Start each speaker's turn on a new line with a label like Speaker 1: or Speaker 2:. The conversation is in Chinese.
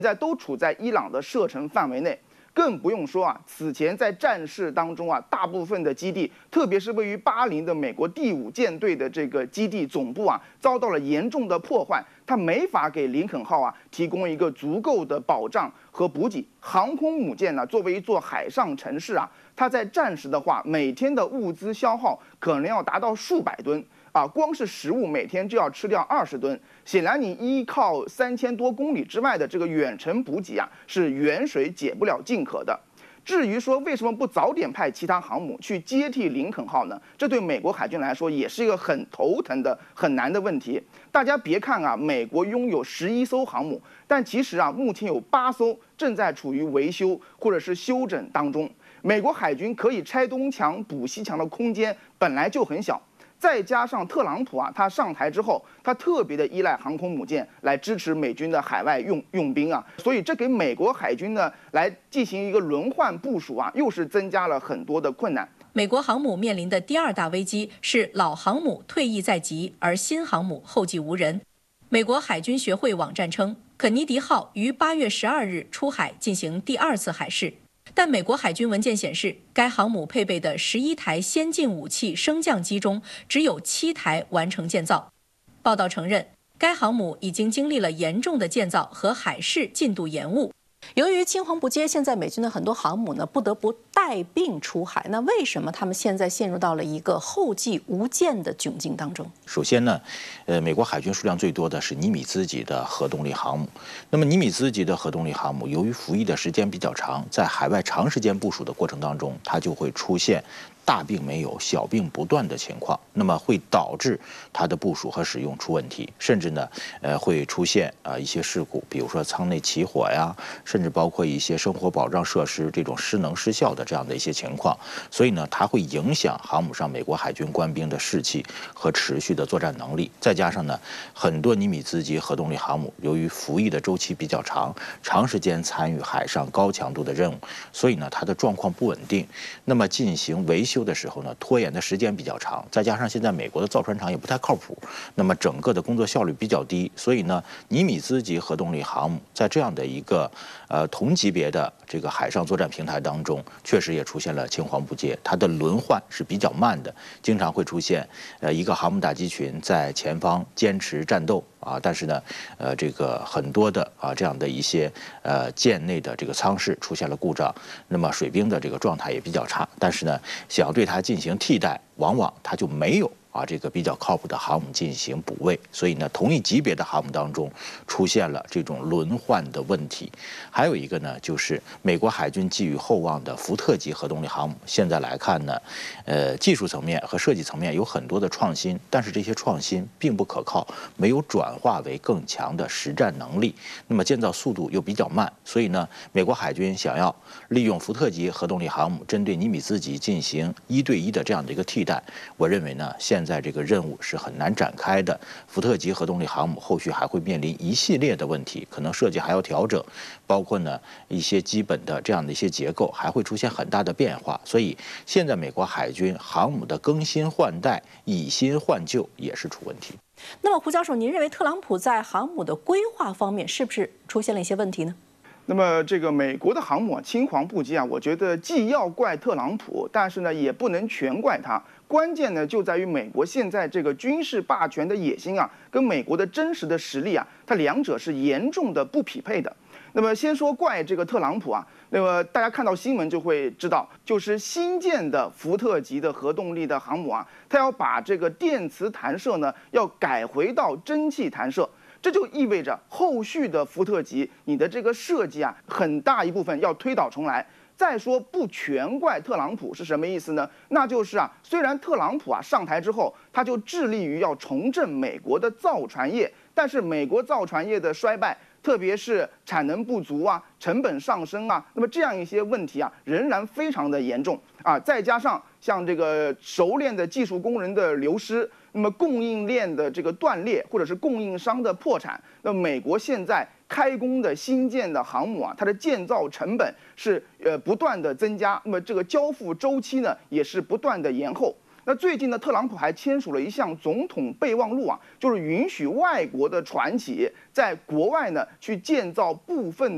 Speaker 1: 在都处在伊朗的射程范围内。 更不用说啊，此前在战事当中啊，大部分的基地，特别是位于巴林的美国第5舰队的这个基地总部啊，遭到了严重的破坏，它没法给林肯号啊提供一个足够的保障和补给。航空母舰呢，作为一座海上城市啊，它在战时的话，每天的物资消耗可能要达到数百吨。 啊，光是食物每天就要吃掉20吨，显然你依靠3000多公里之外的这个远程补给啊，是远水解不了近渴的。至于说为什么不早点派其他航母去接替林肯号呢？这对美国海军来说也是一个很头疼的、很难的问题。大家别看啊，美国拥有11艘航母，但其实啊，目前有8艘正在处于维修或者是修整当中。美国海军可以拆东墙补西墙的空间本来就很小。 再加上特朗普啊，他上台之后，他特别的依赖航空母舰来支持美军的海外用兵啊，所以这给美国海军呢来进行一个轮换部署啊，又是增加了很多的困难。
Speaker 2: 美国航母面临的第2大危机是老航母退役在即，而新航母后继无人。美国海军学会网站称，肯尼迪号于8月12日出海进行第2次海试。 但美国海军文件显示，该航母配备的11台先进武器升降机中，只有7台完成建造。报道承认，该航母已经经历了严重的建造和海试进度延误。
Speaker 3: 由于青黄不接，现在美军的很多航母呢不得不带病出海。那为什么他们现在陷入到了一个后继无舰的窘境当中？
Speaker 4: 首先呢，美国海军数量最多的是尼米兹级的核动力航母。那么尼米兹级的核动力航母，由于服役的时间比较长，在海外长时间部署的过程当中，它就会出现 大病没有，小病不断的情况，那么会导致它的部署和使用出问题，甚至呢，会出现一些事故，比如说舱内起火呀，甚至包括一些生活保障设施这种失能失效的这样的一些情况。所以呢，它会影响航母上美国海军官兵的士气和持续的作战能力。再加上呢，很多尼米兹级核动力航母由于服役的周期比较长，长时间参与海上高强度的任务，所以呢，它的状况不稳定。那么进行维修 的时候呢，拖延的时间比较长，再加上现在美国的造船厂也不太靠谱，那么整个的工作效率比较低，所以呢，尼米兹级核动力航母在这样的一个同级别的这个海上作战平台当中，确实也出现了青黄不接，它的轮换是比较慢的，经常会出现一个航母打击群在前方坚持战斗 但是呢，这个很多的这样的一些舰内的这个舱室出现了故障，那么水兵的这个状态也比较差，但是呢，想要对它进行替代，往往它就没有 这个比较靠谱的航母进行补位，所以呢，同一级别的航母当中出现了这种轮换的问题。还有一个呢，就是美国海军寄予厚望的福特级核动力航母，现在来看呢，技术层面和设计层面有很多的创新，但是这些创新并不可靠，没有转化为更强的实战能力。那么建造速度又比较慢，所以呢，美国海军想要利用福特级核动力航母针对尼米兹级进行1对1的这样的一个替代，我认为呢，现在这个任务是很难展开的。福特级核动力航母后续还会面临一系列的问题，可能设计还要调整，包括呢一些基本的这样的一些结构还会出现很大的变化。所以现在美国海军航母的更新换代、以新换旧也是出问题。
Speaker 3: 那么胡教授，您认为特朗普在航母的规划方面是不是出现了一些问题呢？
Speaker 1: 那么这个美国的航母青黄不接啊，我觉得既要怪特朗普，但是呢也不能全怪他。关键呢就在于美国现在这个军事霸权的野心啊，跟美国的真实的实力啊，它两者是严重的不匹配的。那么先说怪这个特朗普啊，那么大家看到新闻就会知道，就是新建的福特级的核动力的航母啊，它要把这个电磁弹射呢要改回到蒸汽弹射。 这就意味着后续的福特级，你的这个设计啊，很大一部分要推倒重来。再说不全怪特朗普是什么意思呢？那就是啊，虽然特朗普啊上台之后，他就致力于要重振美国的造船业，但是美国造船业的衰败，特别是产能不足啊、成本上升啊，那么这样一些问题啊，仍然非常的严重啊。再加上像这个熟练的技术工人的流失。 那么供应链的这个断裂，或者是供应商的破产，那美国现在开工的新建的航母啊，它的建造成本是不断的增加，那么这个交付周期呢也是不断的延后。那最近呢，特朗普还签署了一项总统备忘录啊，就是允许外国的船企在国外呢去建造部分。